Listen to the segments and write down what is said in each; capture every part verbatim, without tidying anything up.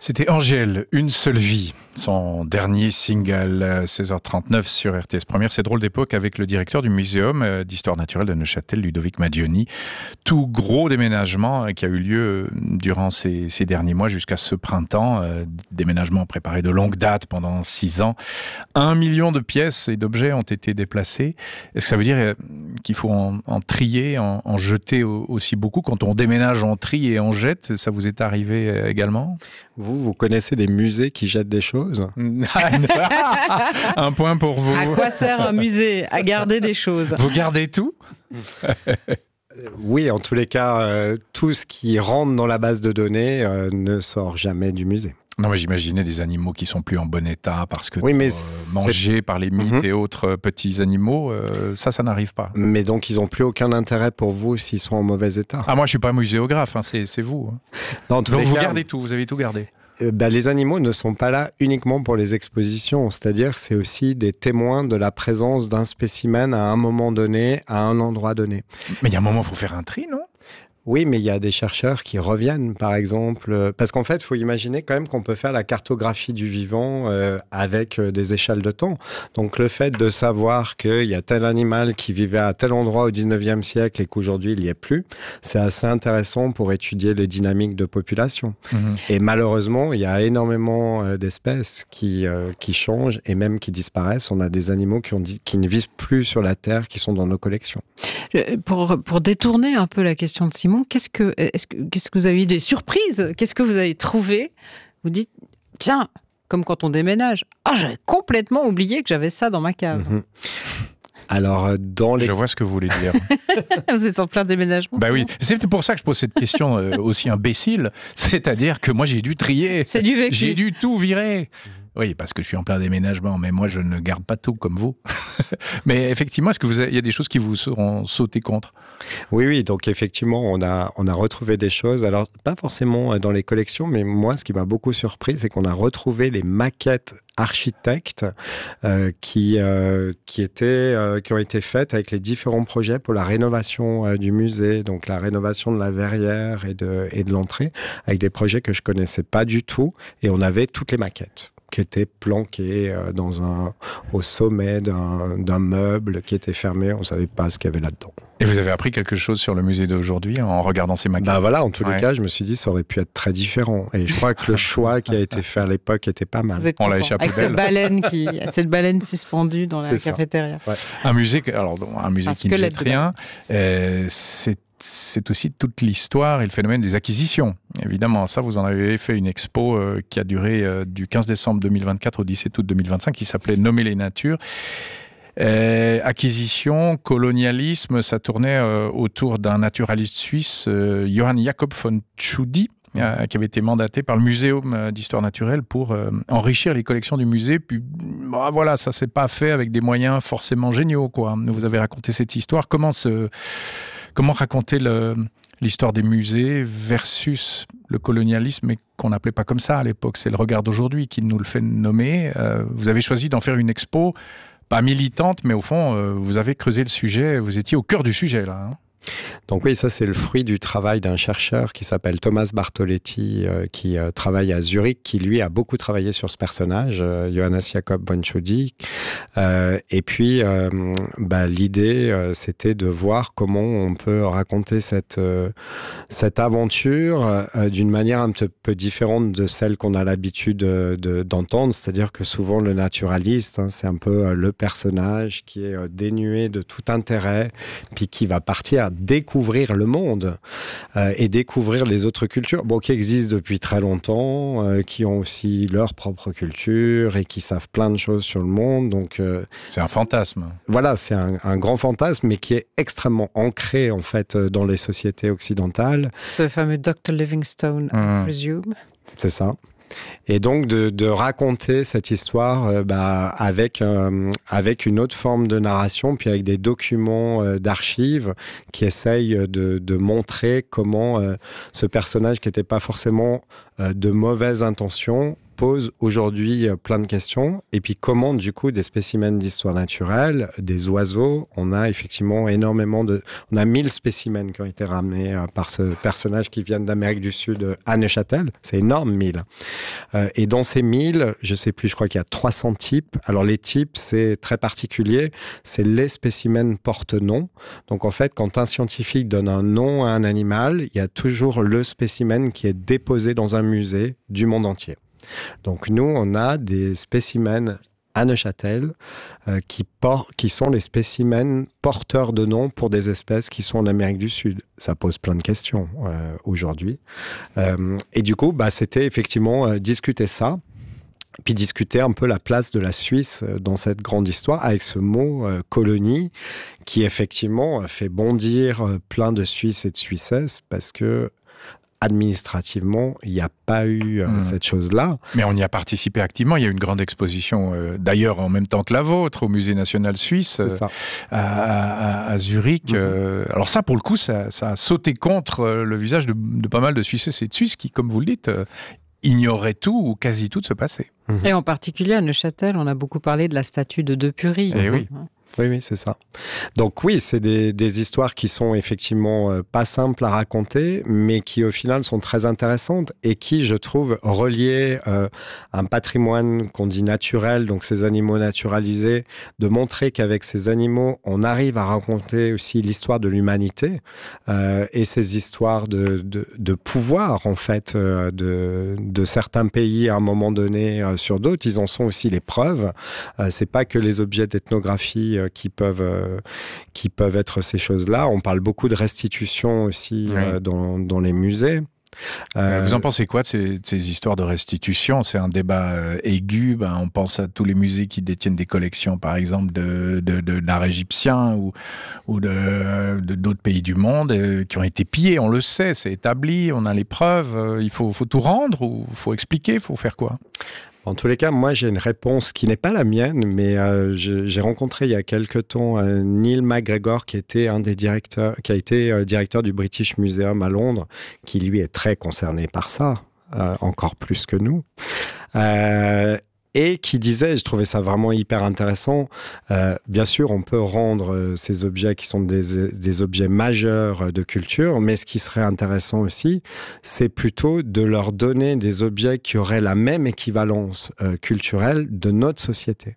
C'était Angèle, Une seule vie, son dernier single, seize heures trente-neuf sur R T S Première. C'est Drôle d'époque avec le directeur du Muséum d'Histoire naturelle de Neuchâtel, Ludovic Madioni. Tout gros déménagement qui a eu lieu durant ces, ces derniers mois jusqu'à ce printemps. Déménagement préparé de longue date pendant six ans. Un million de pièces et d'objets ont été déplacés. Est-ce que ça veut dire qu'il faut en, en trier, en, en jeter aussi beaucoup? Quand on déménage, on trie et on jette. Ça vous est arrivé également? Vous, vous connaissez des musées qui jettent des choses? Un point pour vous. À quoi sert un musée? À garder des choses. Vous gardez tout? Oui, en tous les cas, euh, tout ce qui rentre dans la base de données euh, ne sort jamais du musée. Non, mais j'imaginais des animaux qui sont plus en bon état parce que oui, mais euh, mangés par les mythes mmh. et autres petits animaux, euh, ça, ça n'arrive pas. Mais donc, ils n'ont plus aucun intérêt pour vous s'ils sont en mauvais état. Ah, moi, je suis pas muséographe, hein, c'est, c'est vous. Dans donc, vous cas, gardez tout, vous avez tout gardé. Euh, bah, les animaux ne sont pas là uniquement pour les expositions, c'est-à-dire c'est aussi des témoins de la présence d'un spécimen à un moment donné, à un endroit donné. Mais il y a un moment, il faut faire un tri, non ? Oui, mais il y a des chercheurs qui reviennent, par exemple. Parce qu'en fait, il faut imaginer quand même qu'on peut faire la cartographie du vivant euh, avec euh, des échelles de temps. Donc, le fait de savoir qu'il y a tel animal qui vivait à tel endroit au dix-neuvième siècle et qu'aujourd'hui, il n'y est plus, c'est assez intéressant pour étudier les dynamiques de population. Mmh. Et malheureusement, il y a énormément euh, d'espèces qui, euh, qui changent et même qui disparaissent. On a des animaux qui, ont dit, qui ne vivent plus sur la Terre, qui sont dans nos collections. Pour, pour détourner un peu la question de Simon, Qu'est-ce que, est-ce que, qu'est-ce que vous avez eu des surprises? Qu'est-ce que vous avez trouvé? Vous dites, tiens, comme quand on déménage, ah, j'avais complètement oublié que j'avais ça dans ma cave. Mmh. Alors, dans les... Je vois ce que vous voulez dire. Vous êtes en plein déménagement. Bah oui, c'est pour ça que je pose cette question euh, aussi imbécile. C'est-à-dire que moi, j'ai dû trier. C'est du vécu. J'ai dû tout virer. Oui, parce que je suis en plein déménagement, mais moi, je ne garde pas tout comme vous. Mais effectivement, est-ce que vous avez, il y a des choses qui vous seront sautées contre? Oui, oui. Donc effectivement, on a on a retrouvé des choses. Alors pas forcément dans les collections, mais moi, ce qui m'a beaucoup surpris, c'est qu'on a retrouvé les maquettes architectes euh, qui euh, qui étaient euh, qui ont été faites avec les différents projets pour la rénovation euh, du musée, donc la rénovation de la verrière et de et de l'entrée, avec des projets que je connaissais pas du tout, et on avait toutes les maquettes qui était planqué dans un, au sommet d'un, d'un meuble qui était fermé. On ne savait pas ce qu'il y avait là-dedans. Et vous avez appris quelque chose sur le musée d'aujourd'hui en regardant ces maquettes? Bah voilà, en tous ouais. les cas, je me suis dit ça aurait pu être très différent. Et je crois que le choix qui a été fait à l'époque était pas mal. Vous êtes On content, l'a échappé avec belle. cette baleine, qui, cette baleine suspendue dans c'est la ça. cafétéria. Ouais. Un musée, alors, un musée un qui ne jette rien, euh, c'est c'est aussi toute l'histoire et le phénomène des acquisitions. Évidemment, ça, vous en avez fait une expo euh, qui a duré euh, du quinze décembre deux mille vingt-quatre au dix-sept août deux mille vingt-cinq, qui s'appelait « Nommer les natures ». Euh, acquisition, colonialisme, ça tournait euh, autour d'un naturaliste suisse, euh, Johann Jakob von Tschudi, euh, qui avait été mandaté par le Muséum d'Histoire naturelle pour euh, enrichir les collections du musée. Puis bah, voilà, ça s'est pas fait avec des moyens forcément géniaux, quoi. Vous avez raconté cette histoire. Comment se... Comment raconter le, l'histoire des musées versus le colonialisme, mais qu'on n'appelait pas comme ça à l'époque? C'est le regard d'aujourd'hui qui nous le fait nommer. Euh, vous avez choisi d'en faire une expo, pas militante, mais au fond, euh, vous avez creusé le sujet, vous étiez au cœur du sujet, là. Hein. Donc oui, ça c'est le fruit du travail d'un chercheur qui s'appelle Thomas Bartoletti, euh, qui euh, travaille à Zurich, qui lui a beaucoup travaillé sur ce personnage, euh, Johannes Jakob von Tschudi. Euh, et puis euh, bah, l'idée, euh, c'était de voir comment on peut raconter cette, euh, cette aventure euh, d'une manière un petit peu différente de celle qu'on a l'habitude de, de, d'entendre. C'est-à-dire que souvent le naturaliste, hein, c'est un peu euh, le personnage qui est euh, dénué de tout intérêt, puis qui va partir découvrir le monde euh, et découvrir les autres cultures, bon, qui existent depuis très longtemps, euh, qui ont aussi leur propre culture et qui savent plein de choses sur le monde. Donc, euh, c'est un fantasme. Voilà, c'est un, un grand fantasme, mais qui est extrêmement ancré en fait dans les sociétés occidentales. Ce fameux docteur Livingstone, mmh. I presume. C'est ça. Et donc de, de raconter cette histoire euh, bah, avec, euh, avec une autre forme de narration, puis avec des documents euh, d'archives qui essayent de, de montrer comment euh, ce personnage qui n'était pas forcément euh, de mauvaise intention pose aujourd'hui plein de questions. Et puis, comment, du coup, des spécimens d'histoire naturelle, des oiseaux, on a effectivement énormément de... On a mille spécimens qui ont été ramenés par ce personnage qui vient d'Amérique du Sud à Neuchâtel. C'est énorme, mille. Euh, et dans ces mille, je sais plus, je crois qu'il y a trois cents types. Alors, les types, c'est très particulier. C'est les spécimens porte-nom. Donc, en fait, quand un scientifique donne un nom à un animal, il y a toujours le spécimen qui est déposé dans un musée du monde entier. Donc nous, on a des spécimens à Neuchâtel euh, qui, por- qui sont les spécimens porteurs de noms pour des espèces qui sont en Amérique du Sud. Ça pose plein de questions euh, aujourd'hui. Euh, et du coup, bah, c'était effectivement euh, discuter ça, puis discuter un peu la place de la Suisse dans cette grande histoire avec ce mot euh, colonie qui effectivement fait bondir euh, plein de Suisses et de Suissesses parce que administrativement, il n'y a pas eu euh, mmh. cette chose-là. Mais on y a participé activement. Il y a eu une grande exposition, euh, d'ailleurs en même temps que la vôtre, au Musée national suisse, euh, à, à, à Zurich. Mmh. Euh, alors ça, pour le coup, ça, ça a sauté contre euh, le visage de, de pas mal de Suisses et de Suisses qui, comme vous le dites, euh, ignoraient tout ou quasi tout de ce passé. Mmh. Et en particulier à Neuchâtel, on a beaucoup parlé de la statue de Depury. Et oui. Oui, oui, c'est ça. Donc oui, c'est des, des histoires qui sont effectivement euh, pas simples à raconter, mais qui au final sont très intéressantes et qui, je trouve, reliées euh, un patrimoine qu'on dit naturel, donc ces animaux naturalisés, de montrer qu'avec ces animaux, on arrive à raconter aussi l'histoire de l'humanité euh, et ces histoires de, de, de pouvoir, en fait, euh, de, de certains pays à un moment donné euh, sur d'autres. Ils en sont aussi les preuves. Euh, c'est pas que les objets d'ethnographie qui peuvent, euh, qui peuvent être ces choses-là. On parle beaucoup de restitution aussi oui. euh, dans, dans les musées. Euh, Vous en pensez quoi de ces, de ces histoires de restitution ? C'est un débat euh, aigu. Ben, on pense à tous les musées qui détiennent des collections, par exemple, de, de, de, de l'art égyptien ou, ou de, de, d'autres pays du monde euh, qui ont été pillés. On le sait, c'est établi, on a les preuves. Euh, il faut, faut tout rendre ou il faut expliquer, il faut faire quoi ? En tous les cas, moi, j'ai une réponse qui n'est pas la mienne, mais euh, je, j'ai rencontré il y a quelque temps euh, Neil MacGregor, qui était un des directeurs, qui a été euh, directeur du British Museum à Londres, qui lui est très concerné par ça, euh, encore plus que nous. Euh, Et qui disait, je trouvais ça vraiment hyper intéressant, euh, bien sûr, on peut rendre euh, ces objets qui sont des, des objets majeurs de culture, mais ce qui serait intéressant aussi, c'est plutôt de leur donner des objets qui auraient la même équivalence euh, culturelle de notre société.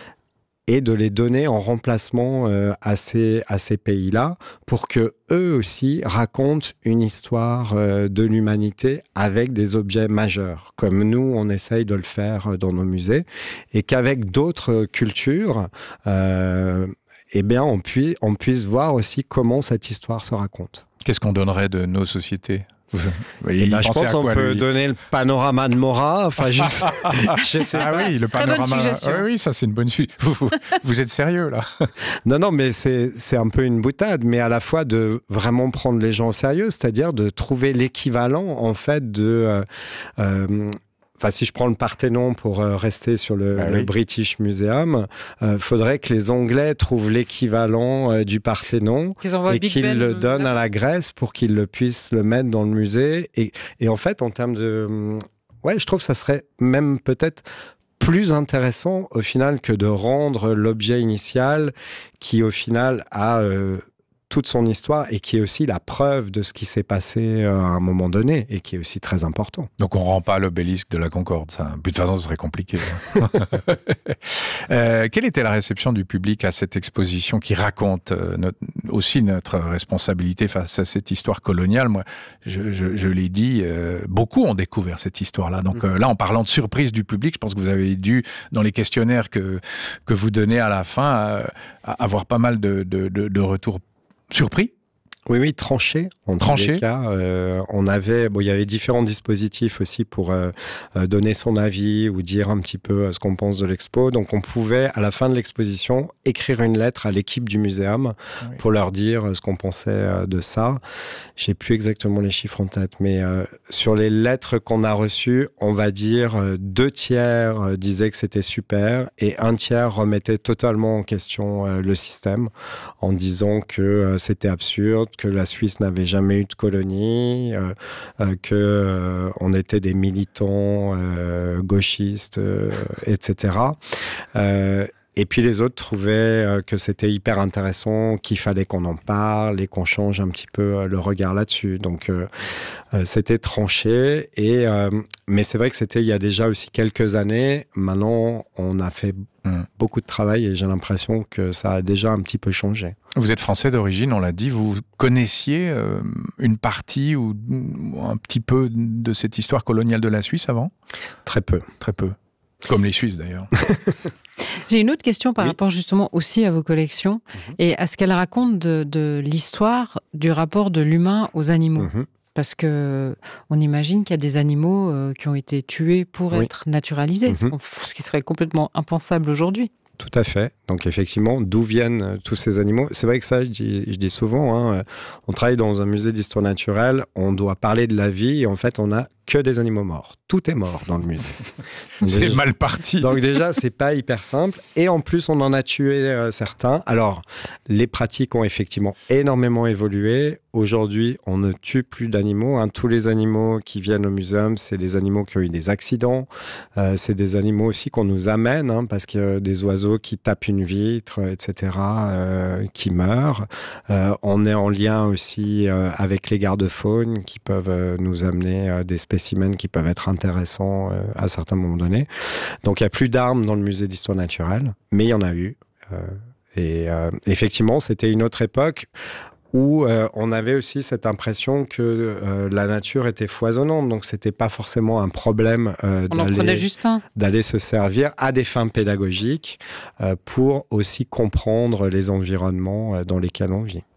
Et de les donner en remplacement euh, à ces, à ces pays-là pour que eux aussi racontent une histoire euh, de l'humanité avec des objets majeurs, comme nous, on essaye de le faire dans nos musées, et qu'avec d'autres cultures, euh, eh bien, on, puis, on puisse voir aussi comment cette histoire se raconte. Qu'est-ce qu'on donnerait de nos sociétés ? Et ben, je pense qu'on peut lui donner le panorama de Maurras. Enfin, je, je sais ah pas. oui, le panorama. Très bonne suggestion. Oui, oui, ça c'est une bonne suggestion. Vous, vous êtes sérieux là ? Non, non, mais c'est c'est un peu une boutade, mais à la fois de vraiment prendre les gens au sérieux, c'est-à-dire de trouver l'équivalent en fait de. Euh, euh, Enfin, si je prends le Parthénon pour euh, rester sur le, ah, le oui. British Museum, il euh, faudrait que les Anglais trouvent l'équivalent euh, du Parthénon et qu'ils ben, le donnent là. à la Grèce pour qu'ils le puissent le mettre dans le musée. Et, et en fait, en termes de... Ouais, je trouve que ça serait même peut-être plus intéressant au final que de rendre l'objet initial qui au final a... Euh, toute son histoire et qui est aussi la preuve de ce qui s'est passé à un moment donné et qui est aussi très important. Donc on ne rend pas l'obélisque de la Concorde, ça. De toute façon, ce serait compliqué. euh, quelle était la réception du public à cette exposition qui raconte euh, notre, aussi notre responsabilité face à cette histoire coloniale ? Moi, je, je, je l'ai dit, euh, beaucoup ont découvert cette histoire-là. Donc euh, là, en parlant de surprise du public, je pense que vous avez dû, dans les questionnaires que, que vous donnez à la fin, euh, avoir pas mal de, de, de, de retours surpris ? Oui, oui, tranché. En tranché. tous les cas, euh, on avait, bon, il y avait différents dispositifs aussi pour euh, donner son avis ou dire un petit peu ce qu'on pense de l'expo. Donc, on pouvait, à la fin de l'exposition, écrire une lettre à l'équipe du muséum oui. pour leur dire ce qu'on pensait de ça. J'ai plus exactement les chiffres en tête, mais euh, sur les lettres qu'on a reçues, on va dire euh, deux tiers euh, disaient que c'était super et un tiers remettait totalement en question euh, le système en disant que euh, c'était absurde, que la Suisse n'avait jamais eu de colonie, euh, euh, que euh, on était des militants euh, gauchistes, euh, et cetera. Euh, Et puis les autres trouvaient que c'était hyper intéressant, qu'il fallait qu'on en parle et qu'on change un petit peu le regard là-dessus. Donc euh, c'était tranché. Et, euh, mais c'est vrai que c'était il y a déjà aussi quelques années. Maintenant, on a fait mmh. beaucoup de travail et j'ai l'impression que ça a déjà un petit peu changé. Vous êtes français d'origine, on l'a dit. Vous connaissiez euh, une partie ou, ou un petit peu de cette histoire coloniale de la Suisse avant ? Très peu. Très peu. Comme les Suisses d'ailleurs. J'ai une autre question par oui. rapport justement aussi à vos collections mmh. et à ce qu'elles racontent de, de l'histoire du rapport de l'humain aux animaux. Mmh. Parce que on imagine qu'il y a des animaux euh, qui ont été tués pour oui. être naturalisés, mmh. ce qui serait complètement impensable aujourd'hui. Tout à fait. Donc effectivement, d'où viennent tous ces animaux ? C'est vrai que ça, je dis, je dis souvent, hein, on travaille dans un musée d'histoire naturelle, on doit parler de la vie et en fait, on n'a que des animaux morts. Tout est mort dans le musée. C'est déjà, mal parti. Donc déjà, c'est pas hyper simple. Et en plus, on en a tué euh, certains. Alors, les pratiques ont effectivement énormément évolué. Aujourd'hui, on ne tue plus d'animaux. Hein. Tous les animaux qui viennent au muséum, c'est des animaux qui ont eu des accidents. Euh, c'est des animaux aussi qu'on nous amène, hein, parce que euh, des oiseaux qui tapent une vitre, et cetera, euh, qui meurent. Euh, on est en lien aussi euh, avec les gardes-faunes qui peuvent euh, nous amener euh, des spécimens qui peuvent être intéressants euh, à certains moments donnés. Donc, il n'y a plus d'armes dans le musée d'histoire naturelle, mais il y en a eu. Euh, et euh, effectivement, c'était une autre époque où euh, on avait aussi cette impression que euh, la nature était foisonnante, donc c'était pas forcément un problème euh, on d'aller, en prenait juste un. d'aller se servir à des fins pédagogiques euh, pour aussi comprendre les environnements euh, dans lesquels on vit.